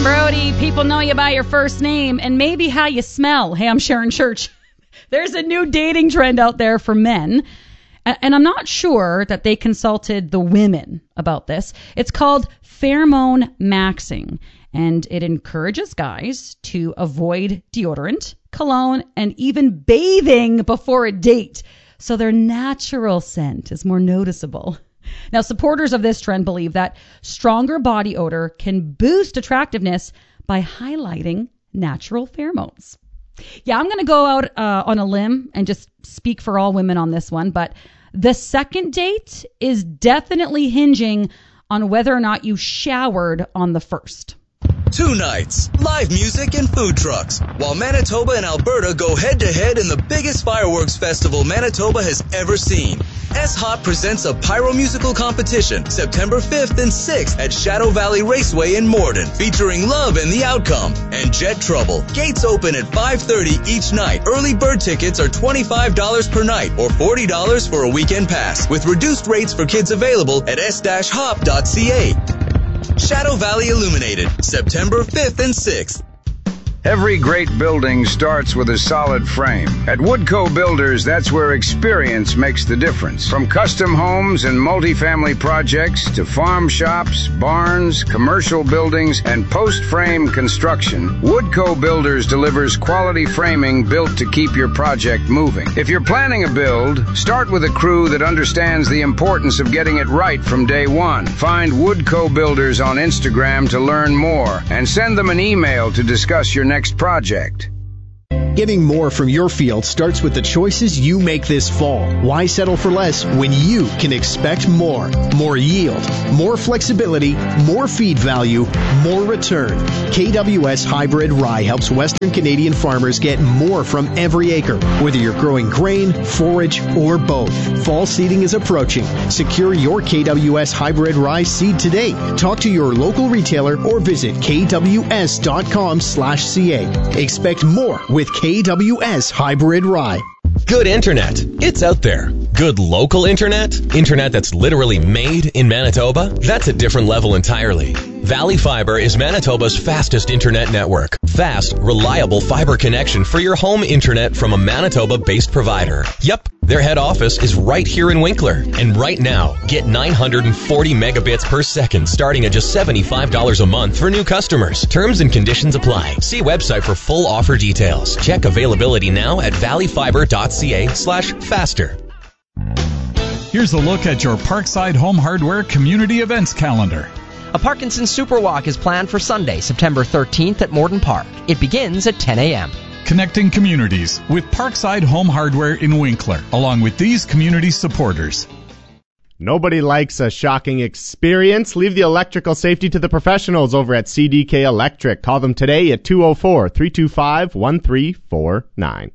Brody. People know you by your first name and maybe how you smell. Hey, I'm Sharon Church. There's a new dating trend out there for men, and I'm not sure that they consulted the women about this. It's called pheromone maxing, and it encourages guys to avoid deodorant, cologne, and even bathing before a date, so their natural scent is more noticeable. Now, supporters of this trend believe that stronger body odor can boost attractiveness by highlighting natural pheromones. Yeah, I'm going to go out on a limb and just speak for all women on this one, but the second date is definitely hinging on whether or not you showered on the first. 2 nights, live music and food trucks, while Manitoba and Alberta go head-to-head in the biggest fireworks festival Manitoba has ever seen. S-Hop presents a pyro-musical competition September 5th and 6th at Shadow Valley Raceway in Morden, featuring Love and the Outcome and Jet Trouble. Gates open at 5:30 each night. Early bird tickets are $25 per night or $40 for a weekend pass, with reduced rates for kids available at s-hop.ca. Shadow Valley Illuminated, September 5th and 6th. Every great building starts with a solid frame. At Woodco Builders, that's where experience makes the difference. From custom homes and multifamily projects to farm shops, barns, commercial buildings, and post-frame construction, Woodco Builders delivers quality framing built to keep your project moving. If you're planning a build, start with a crew that understands the importance of getting it right from day one. Find Woodco Builders on Instagram to learn more and send them an email to discuss your next project. Getting more from your field starts with the choices you make this fall. Why settle for less when you can expect more? More yield, more flexibility, more feed value, more return. KWS Hybrid Rye helps Western Canadian farmers get more from every acre, whether you're growing grain, forage, or both. Fall seeding is approaching. Secure your KWS Hybrid Rye seed today. Talk to your local retailer or visit kws.com/ca. Expect more with KWS Hybrid Rye. Good internet. It's out there. Good local internet? Internet that's literally made in Manitoba? That's a different level entirely. Valley Fiber is Manitoba's fastest internet network. Fast, reliable fiber connection for your home internet from a Manitoba-based provider. Yep, their head office is right here in Winkler. And right now, get 940 megabits per second starting at just $75 a month for new customers. Terms and conditions apply. See website for full offer details. Check availability now at valleyfiber.ca/faster. Here's a look at your Parkside Home Hardware Community Events calendar. A Parkinson Superwalk is planned for Sunday, September 13th at Morden Park. It begins at 10 a.m. Connecting communities with Parkside Home Hardware in Winkler, along with these community supporters. Nobody likes a shocking experience. Leave the electrical safety to the professionals over at CDK Electric. Call them today at 204-325-1349.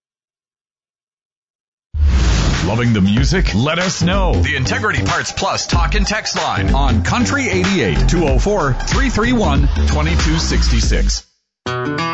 Loving the music? Let us know. The Integrity Parts Plus talk and text line on Country 88 204-331-2266.